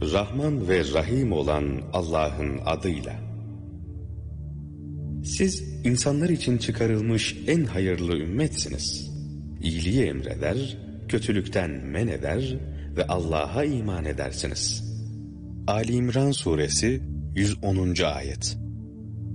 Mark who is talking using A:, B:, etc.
A: Rahman ve Rahim olan Allah'ın adıyla. Siz insanlar için çıkarılmış en hayırlı ümmetsiniz. İyiliği emreder, kötülükten men eder ve Allah'a iman edersiniz. Ali İmran Suresi 110. Ayet.